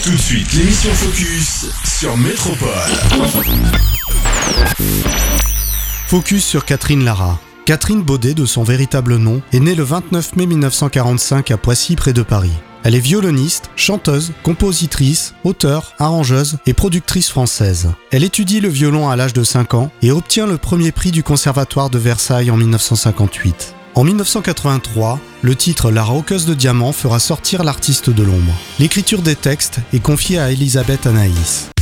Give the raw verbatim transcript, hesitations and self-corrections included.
Tout de suite, l'émission Focus sur Métropole. Focus sur Catherine Lara. Catherine Baudet, de son véritable nom, est née le vingt-neuf mai mille neuf cent quarante-cinq à Poissy, près de Paris. Elle est violoniste, chanteuse, compositrice, auteure, arrangeuse et productrice française. Elle étudie le violon à l'âge de cinq ans et obtient le premier prix du Conservatoire de Versailles en mille neuf cent cinquante-huit. En mille neuf cent quatre-vingt-trois, le titre La Roqueuse de Diamant fera sortir l'artiste de l'ombre. L'écriture des textes est confiée à Elisabeth Anaïs.